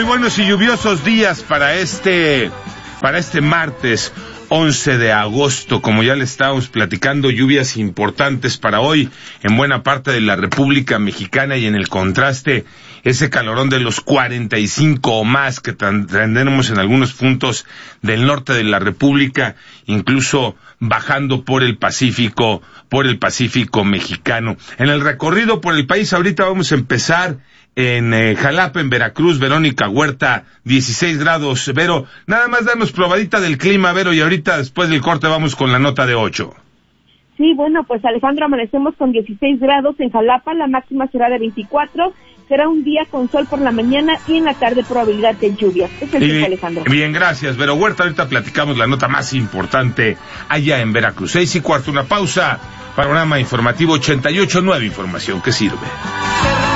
Muy buenos y lluviosos días para este martes 11 de agosto. Como ya le estábamos platicando, lluvias importantes para hoy en buena parte de la República Mexicana, y en el contraste, ese calorón de los 45 o más que tendremos en algunos puntos del norte de la República, incluso bajando por el Pacífico mexicano. En el recorrido por el país, ahorita vamos a empezar en Jalapa, en Veracruz. Verónica Huerta, 16 grados. Vero, nada más danos probadita del clima, Vero, y ahorita después del corte vamos con la nota de 8. Sí, bueno, pues Alejandro, amanecemos con 16 grados en Jalapa, la máxima será de 24, será un día con sol por la mañana y en la tarde probabilidad de lluvias. Es el tiempo, Alejandro. Bien, gracias, Vero Huerta. Ahorita platicamos la nota más importante allá en Veracruz. 6:15, una pausa. Panorama informativo 88.9, información que sirve.